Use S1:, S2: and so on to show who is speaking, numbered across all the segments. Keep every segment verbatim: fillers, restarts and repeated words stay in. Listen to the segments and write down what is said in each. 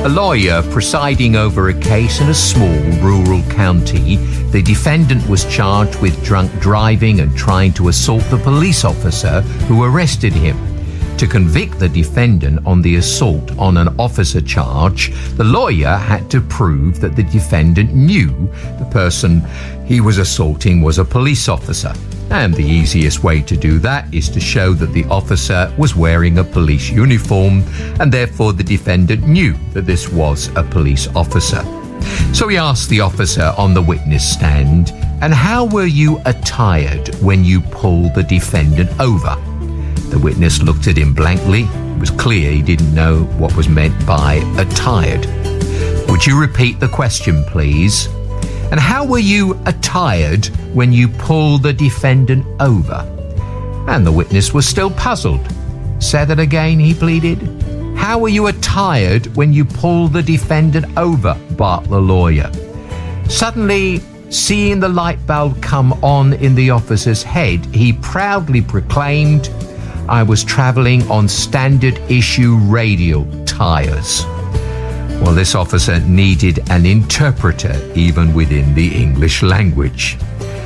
S1: A lawyer presiding over a case in a small rural county. The defendant was charged with drunk driving and trying to assault the police officer who arrested him. To convict the defendant on the assault on an officer charge, the lawyer had to prove that the defendant knew the person he was assaulting was a police officer. And the easiest way to do that is to show that the officer was wearing a police uniform, and therefore the defendant knew that this was a police officer. So he asked the officer on the witness stand, "And how were you attired when you pulled the defendant over?" The witness looked at him blankly. It was clear he didn't know what was meant by attired. "Would you repeat the question, please? And how were you attired when you pulled the defendant over?" And the witness was still puzzled. "Say that again," he pleaded. "How were you attired when you pulled the defendant over?" barked the lawyer. Suddenly, seeing the light bulb come on in the officer's head, he proudly proclaimed, "I was travelling on standard issue radial tyres." Well, this officer needed an interpreter even within the English language.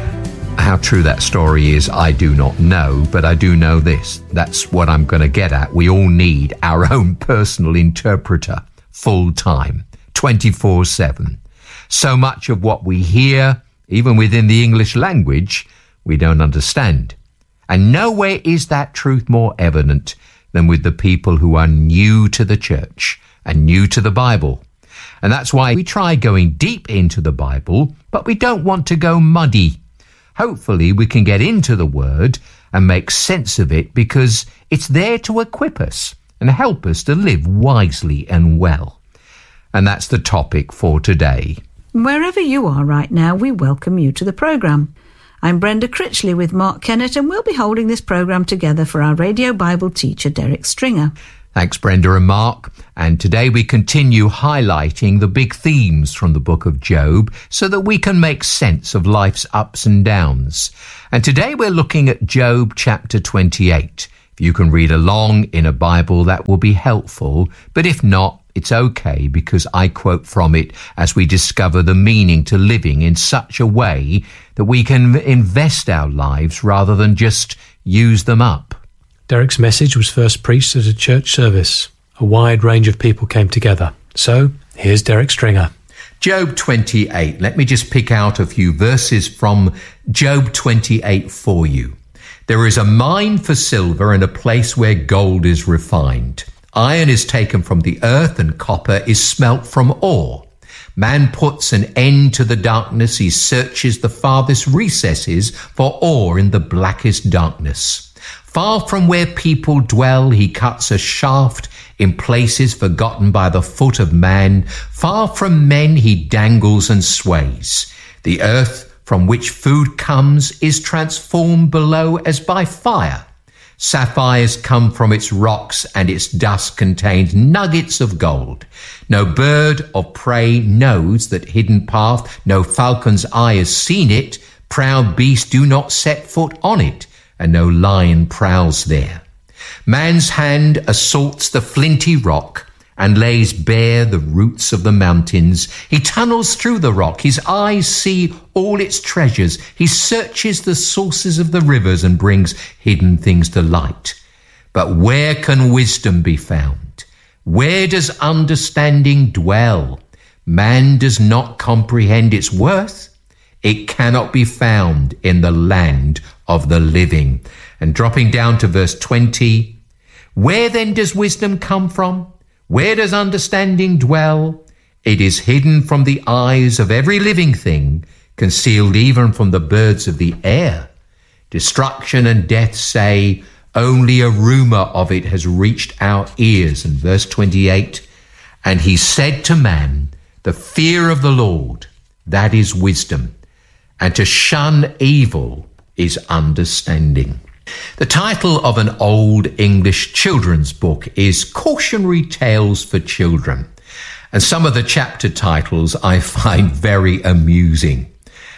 S1: How true that story is, I do not know, but I do know this. That's what I'm going to get at. We all need our own personal interpreter, full time, twenty-four seven. So much of what we hear, even within the English language, we don't understand. And nowhere is that truth more evident than with the people who are new to the church and new to the Bible. And that's why we try going deep into the Bible, but we don't want to go muddy. Hopefully we can get into the Word and make sense of it, because it's there to equip us and help us to live wisely and well. And that's the topic for today.
S2: Wherever you are right now, we welcome you to the programme. I'm Brenda Critchley with Mark Kennett, and we'll be holding this programme together for our Radio Bible teacher, Derek Stringer.
S1: Thanks, Brenda and Mark. And today we continue highlighting the big themes from the book of Job so that we can make sense of life's ups and downs. And today we're looking at Job chapter twenty-eight. If you can read along in a Bible, that will be helpful. But if not, it's okay, because I quote from it as we discover the meaning to living in such a way that we can invest our lives rather than just use them up.
S3: Derek's message was first preached at a church service. A wide range of people came together. So, here's Derek Stringer.
S1: Job twenty-eight. Let me just pick out a few verses from Job twenty-eight for you. "There is a mine for silver and a place where gold is refined. Iron is taken from the earth and copper is smelt from ore. Man puts an end to the darkness. He searches the farthest recesses for ore in the blackest darkness. Far from where people dwell, he cuts a shaft in places forgotten by the foot of man. Far from men, he dangles and sways. The earth from which food comes is transformed below as by fire. Sapphires come from its rocks, and its dust contains nuggets of gold. No bird of prey knows that hidden path. No falcon's eye has seen it. Proud beasts do not set foot on it, and no lion prowls there. Man's hand assaults the flinty rock and lays bare the roots of the mountains. He tunnels through the rock. His eyes see all its treasures. He searches the sources of the rivers and brings hidden things to light. But where can wisdom be found? Where does understanding dwell? Man does not comprehend its worth. It cannot be found in the land of the living. And dropping down to verse twenty, where then does wisdom come from? Where does understanding dwell? It is hidden from the eyes of every living thing, concealed even from the birds of the air. Destruction and death say, only a rumor of it has reached our ears. And verse twenty-eight, and he said to man, the fear of the Lord, that is wisdom, and to shun evil is understanding. The title of an old English children's book is Cautionary Tales for Children, and some of the chapter titles I find very amusing.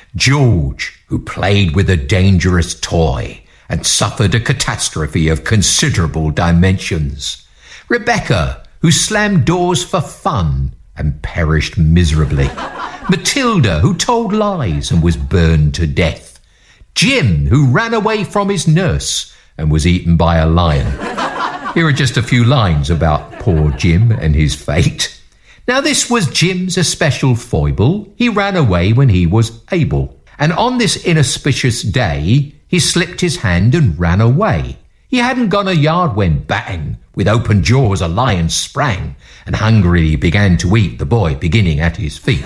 S1: George, who played with a dangerous toy and suffered a catastrophe of considerable dimensions. Rebecca, who slammed doors for fun and perished miserably. Matilda, who told lies and was burned to death. Jim, who ran away from his nurse and was eaten by a lion. Here are just a few lines about poor Jim and his fate. Now, this was Jim's especial foible. He ran away when he was able. And on this inauspicious day, he slipped his hand and ran away. He hadn't gone a yard when bang, with open jaws a lion sprang, and hungrily began to eat the boy beginning at his feet.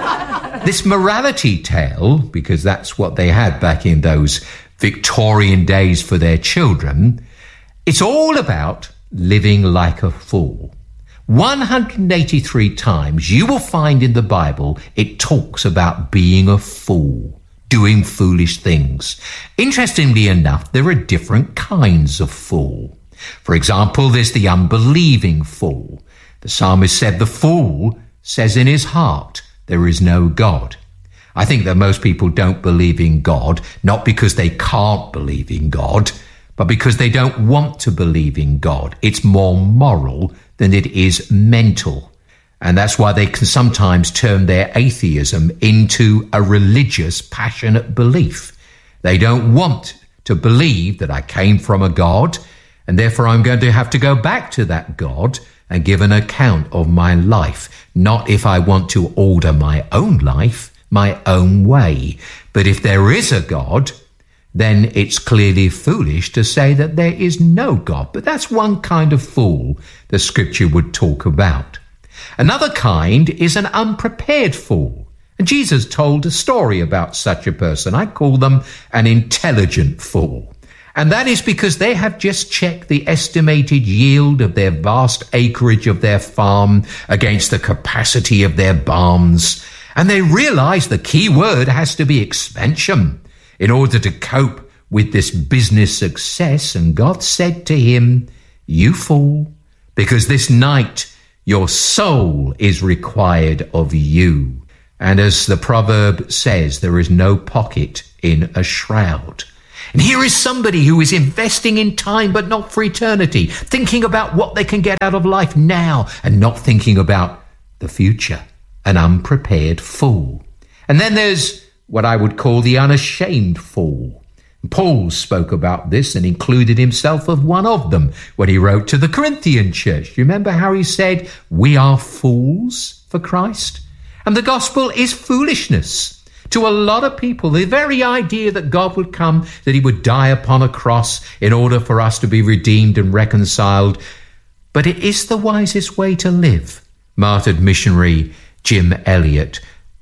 S1: This morality tale, because that's what they had back in those Victorian days for their children, it's all about living like a fool. one hundred eighty-three times you will find in the Bible it talks about being a fool, doing foolish things. Interestingly enough, there are different kinds of fool. For example, there's the unbelieving fool. The psalmist said the fool says in his heart, there is no God. I think that most people don't believe in God, not because they can't believe in God, but because they don't want to believe in God. It's more moral than it is mental. And that's why they can sometimes turn their atheism into a religious, passionate belief. They don't want to believe that I came from a God, and therefore I'm going to have to go back to that God and give an account of my life, not if I want to order my own life, my own way. But if there is a God, then it's clearly foolish to say that there is no God. But that's one kind of fool the scripture would talk about. Another kind is an unprepared fool. And Jesus told a story about such a person. I call them an intelligent fool. And that is because they have just checked the estimated yield of their vast acreage of their farm against the capacity of their barns. And they realize the key word has to be expansion in order to cope with this business success. And God said to him, you fool, because this night your soul is required of you. And as the proverb says, there is no pocket in a shroud. And here is somebody who is investing in time, but not for eternity, thinking about what they can get out of life now and not thinking about the future. An unprepared fool. And then there's what I would call the unashamed fool. Paul spoke about this and included himself as one of them when he wrote to the Corinthian church. Do you remember how he said, we are fools for Christ? And the gospel is foolishness. To a lot of people, the very idea that God would come, that he would die upon a cross in order for us to be redeemed and reconciled. But it is the wisest way to live. Martyred missionary Jim Elliot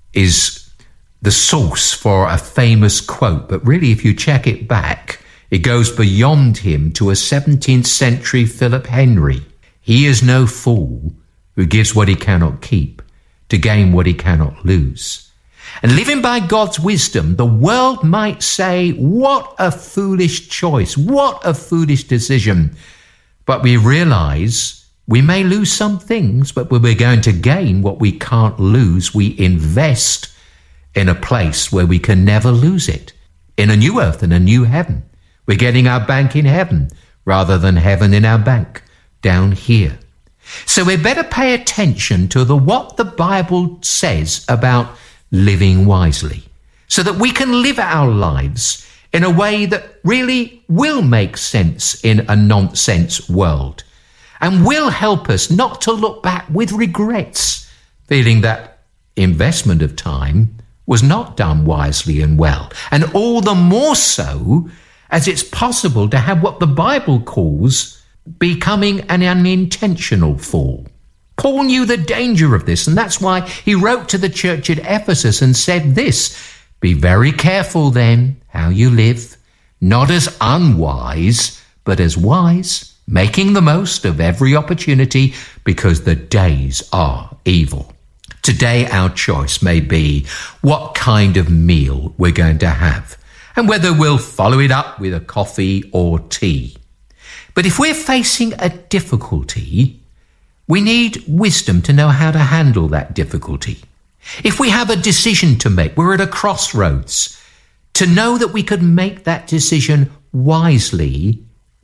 S1: is the source for a famous quote, but really if you check it back, it goes beyond him to a seventeenth century Philip Henry. He is no fool who gives what he cannot keep to gain what he cannot lose. And living by God's wisdom, the world might say, what a foolish choice, what a foolish decision. But we realize we may lose some things, but when we're going to gain what we can't lose, we invest in a place where we can never lose it, in a new earth and a new heaven. We're getting our bank in heaven rather than heaven in our bank down here. So we better pay attention to the what the Bible says about living wisely, so that we can live our lives in a way that really will make sense in a nonsense world and will help us not to look back with regrets, feeling that investment of time was not done wisely and well. And all the more so as it's possible to have what the Bible calls becoming an unintentional fool. Paul knew the danger of this, and that's why he wrote to the church at Ephesus and said this, be very careful then how you live, not as unwise, but as wise, making the most of every opportunity because the days are evil. Today our choice may be what kind of meal we're going to have and whether we'll follow it up with a coffee or tea. But if we're facing a difficulty, we need wisdom to know how to handle that difficulty. If we have a decision to make, we're at a crossroads, to know that we could make that decision wisely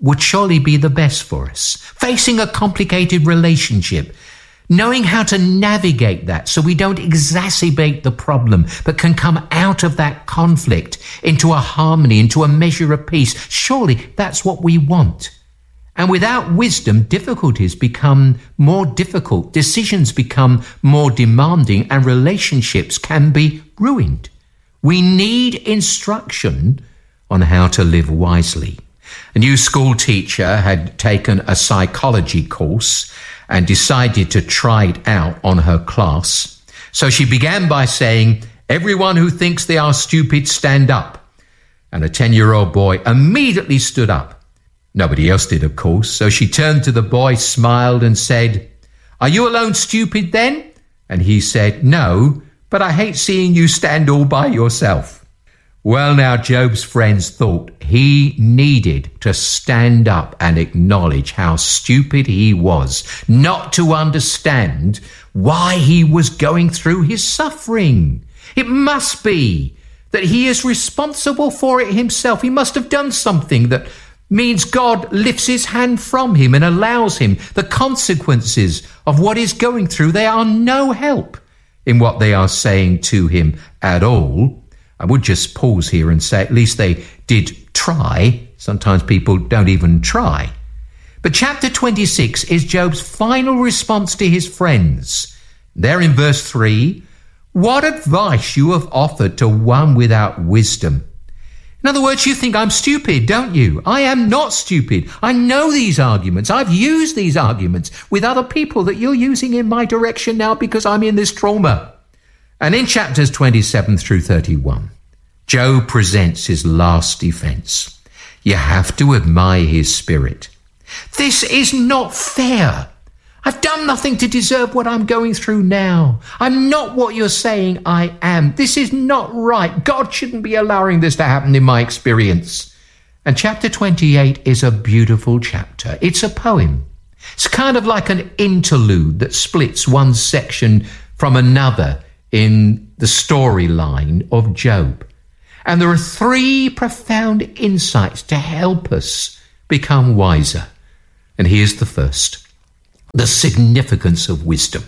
S1: would surely be the best for us. Facing a complicated relationship, knowing how to navigate that so we don't exacerbate the problem, but can come out of that conflict into a harmony, into a measure of peace. Surely that's what we want. And without wisdom, difficulties become more difficult, decisions become more demanding, and relationships can be ruined. We need instruction on how to live wisely. A new school teacher had taken a psychology course and decided to try it out on her class. So she began by saying, "Everyone who thinks they are stupid, stand up." And a ten-year-old boy immediately stood up. Nobody else did, of course, so she turned to the boy, smiled and said, "Are you alone stupid then?" And he said, "No, but I hate seeing you stand all by yourself." Well, now Job's friends thought he needed to stand up and acknowledge how stupid he was, not to understand why he was going through his suffering. It must be that he is responsible for it himself. He must have done something that means God lifts his hand from him and allows him the consequences of what he's going through. They are no help in what they are saying to him at all. I would just pause here and say at least they did try. Sometimes people don't even try. But chapter twenty-six is Job's final response to his friends. There in verse three, "What advice you have offered to one without wisdom." In other words, you think I'm stupid, don't you? I am not stupid. I know these arguments. I've used these arguments with other people that you're using in my direction now because I'm in this trauma. And in chapters twenty-seven through thirty-one, Job presents his last defense. You have to admire his spirit. This is not fair. I've done nothing to deserve what I'm going through now. I'm not what you're saying I am. This is not right. God shouldn't be allowing this to happen in my experience. And chapter twenty-eight is a beautiful chapter. It's a poem. It's kind of like an interlude that splits one section from another in the storyline of Job. And there are three profound insights to help us become wiser. And here's the first. The significance of wisdom.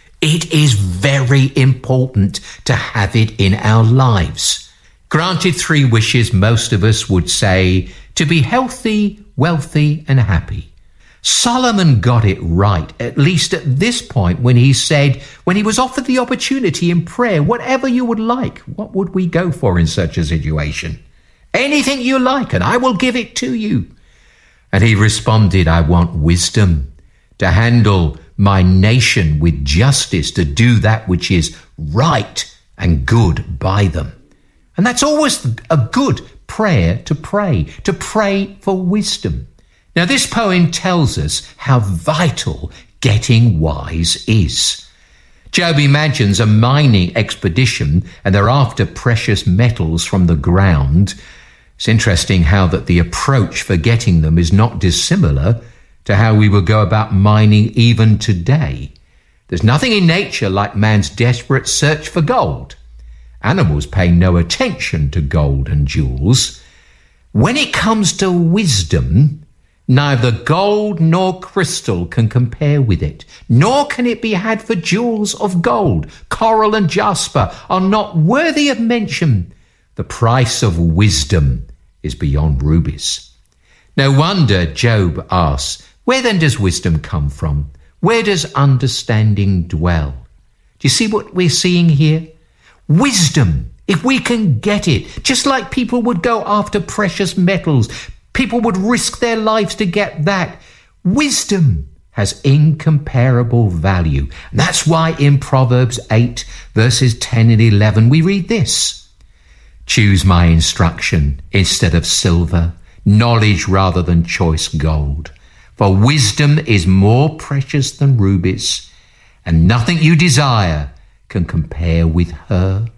S1: It is very important to have it in our lives. Granted three wishes, most of us would say to be healthy, wealthy, and happy. Solomon got it right, at least at this point, when he said, when he was offered the opportunity in prayer, whatever you would like, what would we go for in such a situation? Anything you like, and I will give it to you. And he responded, I want wisdom to handle my nation with justice, to do that which is right and good by them. And that's always a good prayer to pray, to pray for wisdom. Now, this poem tells us how vital getting wise is. Job imagines a mining expedition and they're after precious metals from the ground. It's interesting how that the approach for getting them is not dissimilar to how we would go about mining even today. There's nothing in nature like man's desperate search for gold. Animals pay no attention to gold and jewels. When it comes to wisdom, neither gold nor crystal can compare with it, nor can it be had for jewels of gold. Coral and jasper are not worthy of mention. The price of wisdom is beyond rubies. No wonder Job asks, where then does wisdom come from? Where does understanding dwell? Do you see what we're seeing here? Wisdom, if we can get it, just like people would go after precious metals, people would risk their lives to get that. Wisdom has incomparable value. And that's why in Proverbs eight, verses ten and eleven, we read this. Choose my instruction instead of silver, knowledge rather than choice gold. For wisdom is more precious than rubies, and nothing you desire can compare with her.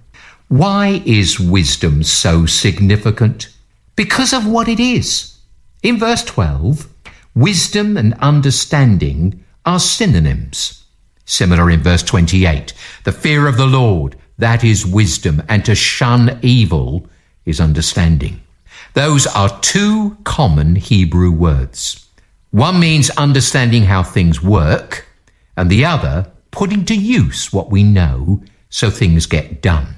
S1: Why is wisdom so significant? Because of what it is. In verse twelve, wisdom and understanding are synonyms. Similar in verse twenty-eight, the fear of the Lord, that is wisdom, and to shun evil is understanding. Those are two common Hebrew words. One means understanding how things work, and the other, putting to use what we know so things get done.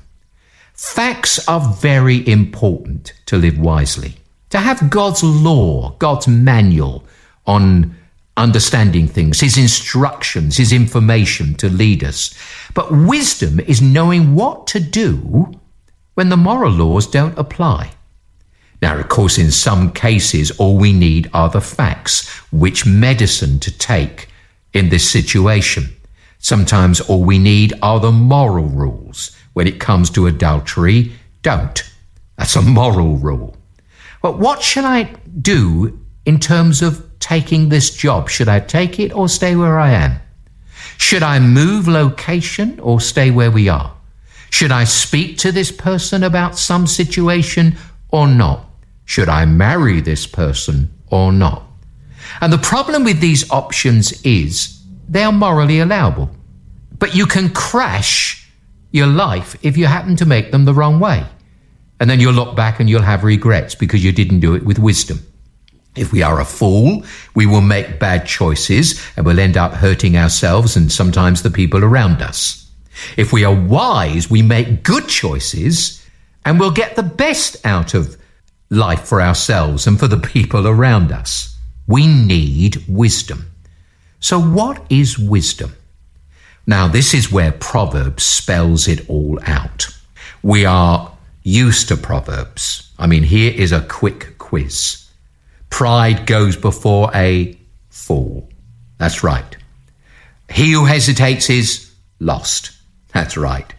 S1: Facts are very important to live wisely. To have God's law, God's manual on understanding things, his instructions, his information to lead us. But wisdom is knowing what to do when the moral laws don't apply. Now, of course, in some cases, all we need are the facts, which medicine to take in this situation. Sometimes all we need are the moral rules. When it comes to adultery, don't. That's a moral rule. But what should I do in terms of taking this job? Should I take it or stay where I am? Should I move location or stay where we are? Should I speak to this person about some situation or not? Should I marry this person or not? And the problem with these options is they are morally allowable. But you can crash your life if you happen to make them the wrong way. And then you'll look back and you'll have regrets because you didn't do it with wisdom. If we are a fool, we will make bad choices and we'll end up hurting ourselves and sometimes the people around us. If we are wise, we make good choices and we'll get the best out of life for ourselves and for the people around us. We need wisdom. So what is wisdom? Now, this is where Proverbs spells it all out. We are used to Proverbs. I mean, here is a quick quiz. Pride goes before a fall. That's right. He who hesitates is lost. That's right.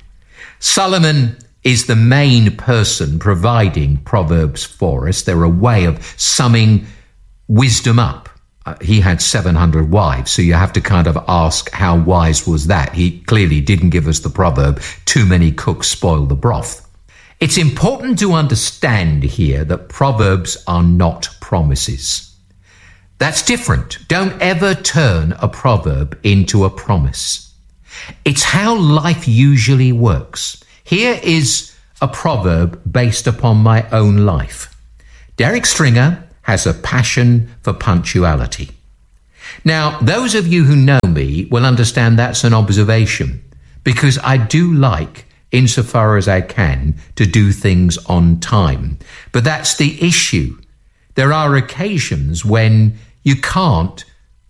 S1: Solomon is the main person providing Proverbs for us. They're a way of summing wisdom up. Uh, he had seven hundred wives, so you have to kind of ask how wise was that? He clearly didn't give us the proverb, too many cooks spoil the broth. It's important to understand here that Proverbs are not promises. That's different. Don't ever turn a proverb into a promise. It's how life usually works. Here is a proverb based upon my own life. Derek Stringer has a passion for punctuality. Now, those of you who know me will understand that's an observation, because I do like, insofar as I can, to do things on time. But that's the issue. There are occasions when you can't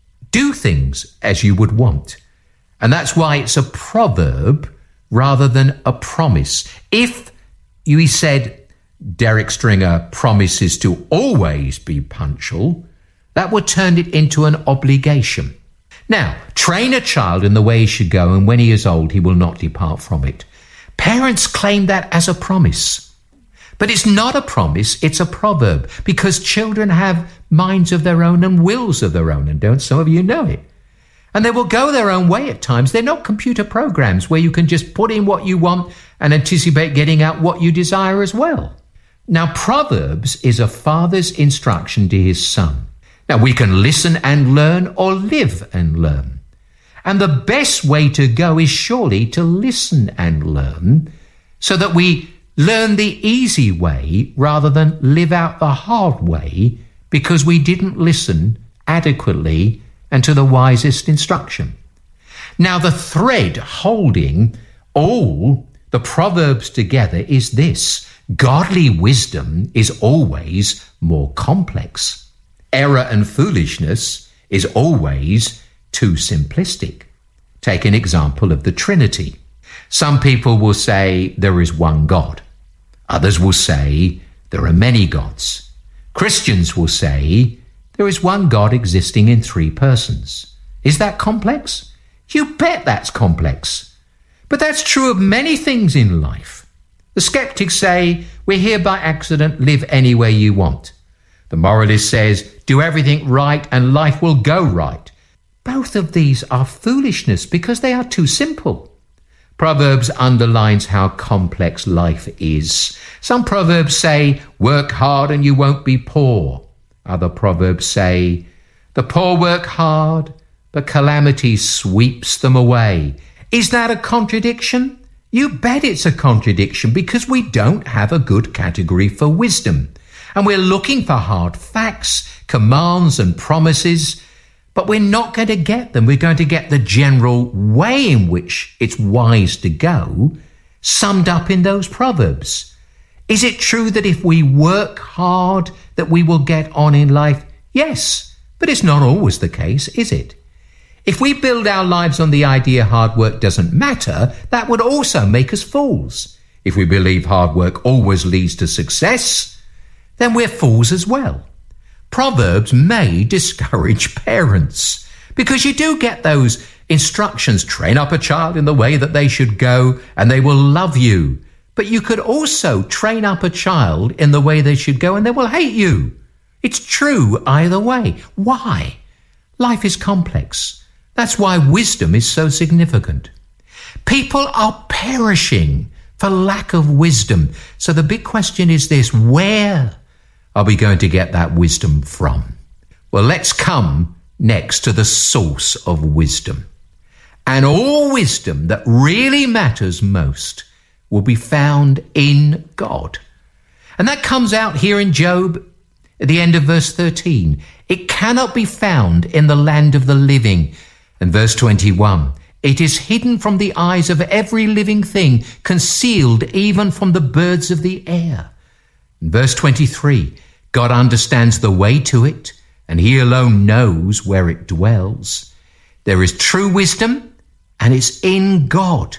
S1: do things as you would want. And that's why it's a proverb rather than a promise. If you said, Derek Stringer promises to always be punctual, that would turn it into an obligation. Now, train a child in the way he should go, and when he is old, he will not depart from it. Parents claim that as a promise. But it's not a promise, it's a proverb, because children have minds of their own and wills of their own, and don't some of you know it? And they will go their own way at times. They're not computer programs where you can just put in what you want and anticipate getting out what you desire as well. Now, Proverbs is a father's instruction to his son. Now, we can listen and learn or live and learn. And the best way to go is surely to listen and learn so that we learn the easy way rather than live out the hard way because we didn't listen adequately and to the wisest instruction. Now, the thread holding all the Proverbs together is this: godly wisdom is always more complex. Error and foolishness is always too simplistic. Take an example of the Trinity. Some people will say there is one God. Others will say there are many gods. Christians will say there is one God existing in three persons. Is that complex? You bet that's complex. But that's true of many things in life. The skeptics say, we're here by accident, live any way you want. The moralist says, do everything right and life will go right. Both of these are foolishness because they are too simple. Proverbs underlines how complex life is. Some proverbs say, work hard and you won't be poor. Other proverbs say, the poor work hard, but calamity sweeps them away. Is that a contradiction? You bet it's a contradiction because we don't have a good category for wisdom. And we're looking for hard facts, commands and promises, but we're not going to get them. We're going to get the general way in which it's wise to go, summed up in those proverbs. Is it true that if we work hard that we will get on in life? Yes, but it's not always the case, is it? If we build our lives on the idea hard work doesn't matter, that would also make us fools. If we believe hard work always leads to success, then we're fools as well. Proverbs may discourage parents because you do get those instructions, train up a child in the way that they should go and they will love you. But you could also train up a child in the way they should go and they will hate you. It's true either way. Why? Life is complex. That's why wisdom is so significant. People are perishing for lack of wisdom. So the big question is this: where are we going to get that wisdom from? Well, let's come next to the source of wisdom. And all wisdom that really matters most will be found in God. And that comes out here in Job at the end of verse thirteen. It cannot be found in the land of the living. And verse twenty-one, it is hidden from the eyes of every living thing, concealed even from the birds of the air. And verse twenty-three, God understands the way to it, and he alone knows where it dwells. There is true wisdom, and it's in God.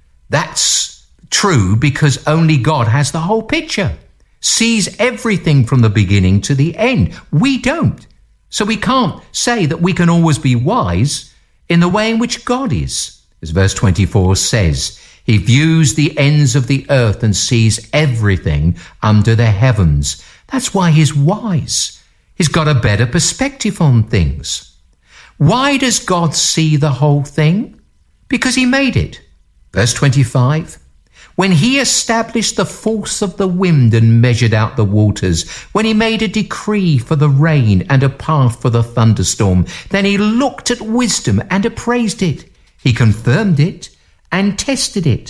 S1: That's true because only God has the whole picture, sees everything from the beginning to the end. We don't. So we can't say that we can always be wise in the way in which God is. As verse twenty-four says, he views the ends of the earth and sees everything under the heavens. That's why he's wise. He's got a better perspective on things. Why does God see the whole thing? Because he made it. Verse twenty-five, when he established the force of the wind and measured out the waters, when he made a decree for the rain and a path for the thunderstorm, then he looked at wisdom and appraised it. He confirmed it and tested it.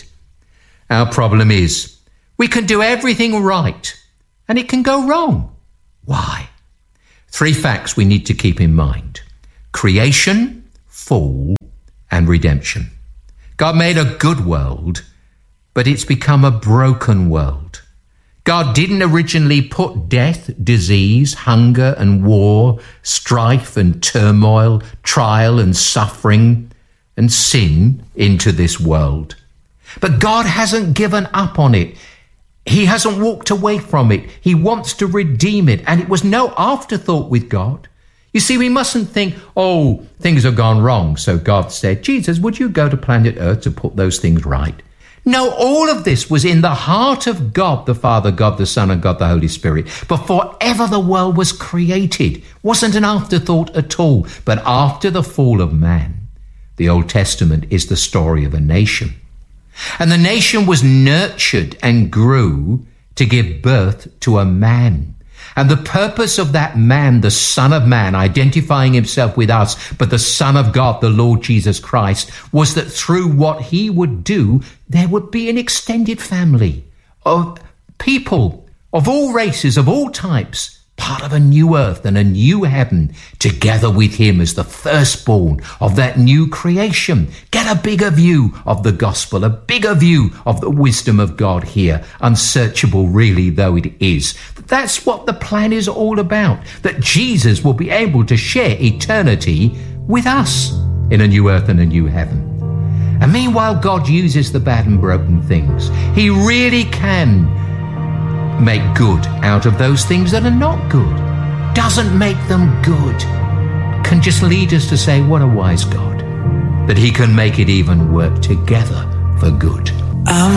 S1: Our problem is we can do everything right and it can go wrong. Why? Three facts we need to keep in mind: creation, fall, and redemption. God made a good world, but it's become a broken world. God didn't originally put death, disease, hunger and war, strife and turmoil, trial and suffering and sin into this world. But God hasn't given up on it. He hasn't walked away from it. He wants to redeem it, and it was no afterthought with God. You see, we mustn't think, oh, things have gone wrong, so God said, Jesus, would you go to planet Earth to put those things right? No, all of this was in the heart of God, the Father, God, the Son, and God, the Holy Spirit. Before ever the world was created, wasn't an afterthought at all. But after the fall of man, the Old Testament is the story of a nation. And the nation was nurtured and grew to give birth to a man. And the purpose of that man, the Son of Man, identifying himself with us, but the Son of God, the Lord Jesus Christ, was that through what he would do, there would be an extended family of people of all races, of all types, part of a new earth and a new heaven, together with him as the firstborn of that new creation. Get a bigger view of the gospel, a bigger view of the wisdom of God here, unsearchable really though it is. That's what the plan is all about, that Jesus will be able to share eternity with us in a new earth and a new heaven. And meanwhile, God uses the bad and broken things. He really can make good out of those things that are not good. Doesn't make them good. Can just lead us to say, what a wise God, that he can make it even work together for good. I'm